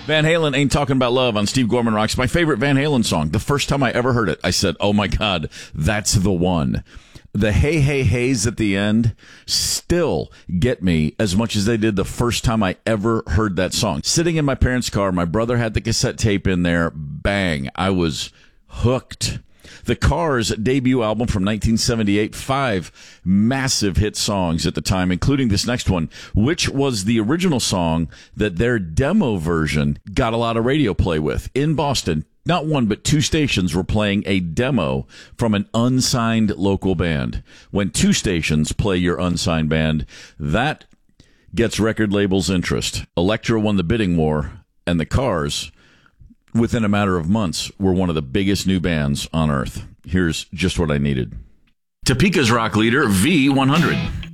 Van Halen, Ain't Talking About Love on Steve Gorman Rocks. My favorite Van Halen song. The first time I ever heard it, I said, oh my God, that's the one. The hey, hey, heys at the end still get me as much as they did the first time I ever heard that song. Sitting in my parents' car, my brother had the cassette tape in there. Bang. I was hooked. The Cars' debut album from 1978, 5 massive hit songs at the time, including this next one, which was the original song that their demo version got a lot of radio play with. In Boston, not one but 2 stations were playing a demo from an unsigned local band. When 2 stations play your unsigned band, that gets record labels' interest. Elektra won the bidding war, and the Cars, within a matter of months, were one of the biggest new bands on earth. Here's Just What I Needed. Topeka's rock leader, V100.